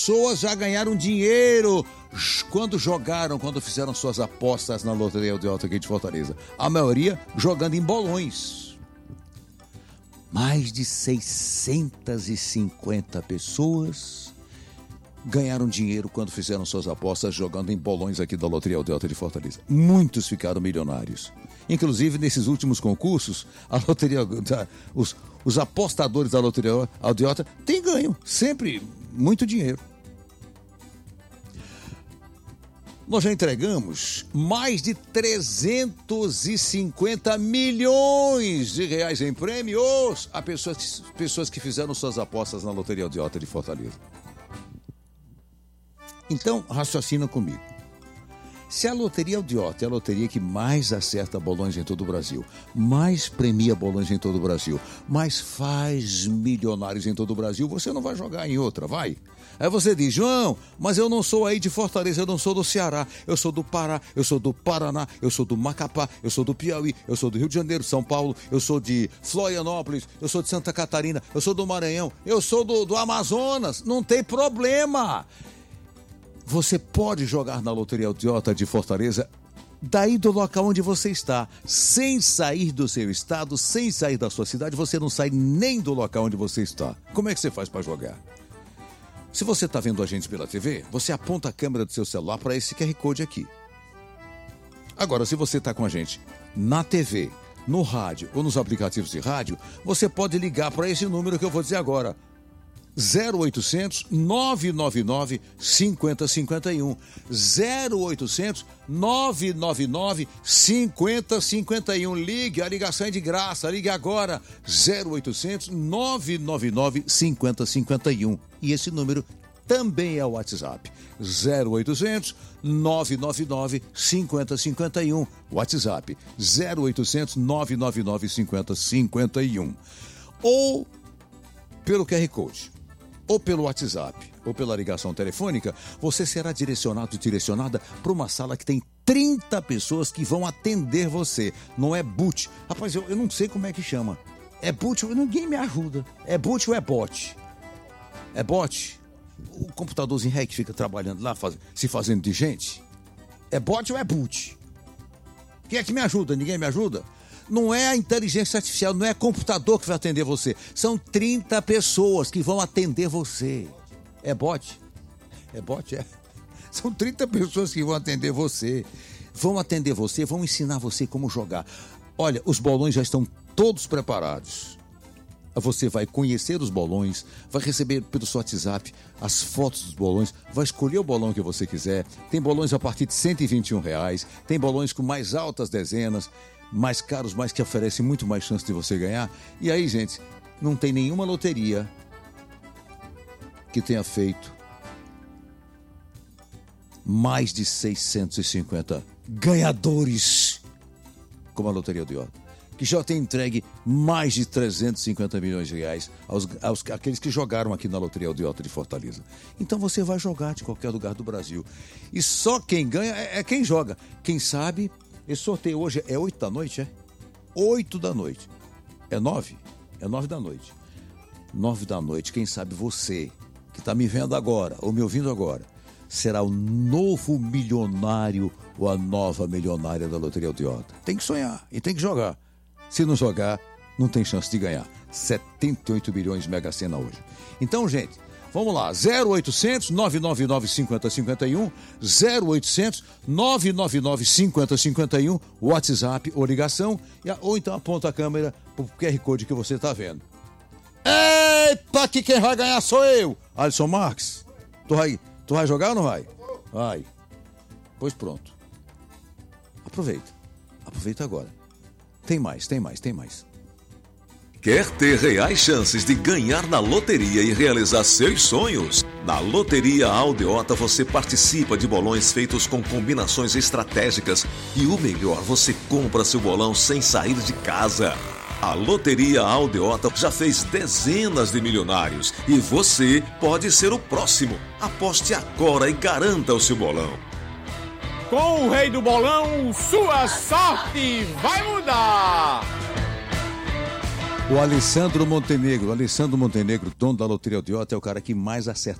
pessoas já ganharam dinheiro quando fizeram suas apostas na Loteria Aldeota aqui de Fortaleza. A maioria jogando em bolões. Mais de 650 pessoas ganharam dinheiro quando fizeram suas apostas jogando em bolões aqui da Loteria Aldeota de Fortaleza. Muitos ficaram milionários. Inclusive, nesses últimos concursos, a Loteria, os apostadores da Loteria Aldeota têm ganho sempre muito dinheiro. Nós já entregamos mais de 350 milhões de reais em prêmios a pessoas que fizeram suas apostas na Loteria Aldeota de Fortaleza. Então, raciocina comigo. Se a Loteria Aldeota é a loteria que mais acerta bolões em todo o Brasil, mais premia bolões em todo o Brasil, mais faz milionários em todo o Brasil, você não vai jogar em outra, vai? Aí você diz, João, mas eu não sou aí de Fortaleza, eu não sou do Ceará, eu sou do Pará, eu sou do Paraná, eu sou do Macapá, eu sou do Piauí, eu sou do Rio de Janeiro, São Paulo, eu sou de Florianópolis, eu sou de Santa Catarina, eu sou do Maranhão, eu sou do Amazonas, não tem problema. Você pode jogar na Loteria Aldeota de Fortaleza daí do local onde você está, sem sair do seu estado, sem sair da sua cidade, você não sai nem do local onde você está. Como é que você faz para jogar? Se você está vendo a gente pela TV, você aponta a câmera do seu celular para esse QR Code aqui. Agora, se você está com a gente na TV, no rádio ou nos aplicativos de rádio, você pode ligar para esse número que eu vou dizer agora. 0800 999 5051 0800 999 5051. Ligue, a ligação é de graça, ligue agora 0800 999 5051. E esse número também é o WhatsApp 0800 999 5051. WhatsApp 0800 999 5051. Ou pelo QR Code, ou pelo WhatsApp, ou pela ligação telefônica, você será direcionada para uma sala que tem 30 pessoas que vão atender você. Não é boot. Rapaz, eu não sei como é que chama. É boot? Ninguém me ajuda. É boot ou é bot? É bot? O computadorzinho que fica trabalhando lá, se fazendo de gente? É bot ou é boot? Quem é que me ajuda? Ninguém me ajuda? Não é a inteligência artificial, não é computador que vai atender você. São 30 pessoas que vão atender você. É bot? É bot, é. São 30 pessoas que vão atender você. Vão atender você, vão ensinar você como jogar. Olha, os bolões já estão todos preparados. Você vai conhecer os bolões, vai receber pelo seu WhatsApp as fotos dos bolões, vai escolher o bolão que você quiser. Tem bolões a partir de R$121, tem bolões com mais altas dezenas, mais caros, mas que oferecem muito mais chance de você ganhar. E aí, gente, não tem nenhuma loteria que tenha feito mais de 650 ganhadores como a Loteria Aldeota, que já tem entregue mais de 350 milhões de reais àqueles que jogaram aqui na Loteria Aldeota de Fortaleza. Então você vai jogar de qualquer lugar do Brasil. E só quem ganha é quem joga. Quem sabe, esse sorteio hoje é 8 da noite, é? 8 da noite. É 9? É 9 da noite. 9 da noite, quem sabe você, que está me vendo agora, ou me ouvindo agora, será o novo milionário ou a nova milionária da Loteria Aldeota. Tem que sonhar e tem que jogar. Se não jogar, não tem chance de ganhar. 78 milhões Mega Sena hoje. Então, gente, vamos lá. 0800 999 5051, 0800 999 5051, WhatsApp ou ligação, ou então aponta a câmera pro QR Code que você está vendo. Eita, que quem vai ganhar sou eu! Alisson Marques, tu vai jogar ou não vai? Vai. Pois pronto. Aproveita agora. Tem mais. Quer ter reais chances de ganhar na loteria e realizar seus sonhos? Na Loteria Aldeota você participa de bolões feitos com combinações estratégicas e o melhor, você compra seu bolão sem sair de casa. A Loteria Aldeota já fez dezenas de milionários e você pode ser o próximo. Aposte agora e garanta o seu bolão. Com o Rei do Bolão, sua sorte vai mudar! O Alessandro Montenegro, dono da Loteria Aldeota, é o cara que mais acerta